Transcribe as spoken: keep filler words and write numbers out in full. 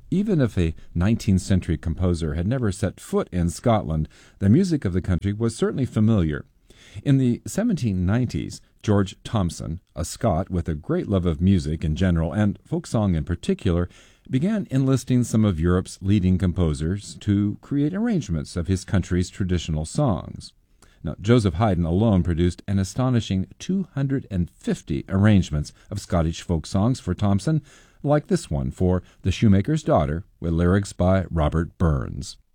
Even if a nineteenth century composer had never set foot in Scotland, the music of the country was certainly familiar. In the seventeen nineties, George Thomson, a Scot with a great love of music in general and folk song in particular, began enlisting some of Europe's leading composers to create arrangements of his country's traditional songs. Now, Joseph Haydn alone produced an astonishing two hundred fifty arrangements of Scottish folk songs for Thomson, like this one for The Shoemaker's Daughter, with lyrics by Robert Burns.